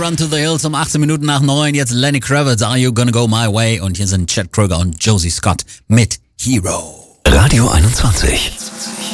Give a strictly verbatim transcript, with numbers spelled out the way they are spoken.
Run to the Hills um achtzehn Minuten nach neun. Jetzt Lenny Kravitz, Are You Gonna Go My Way? Und hier sind Chad Kroeger und Josie Scott mit Hero. Radio einundzwanzig.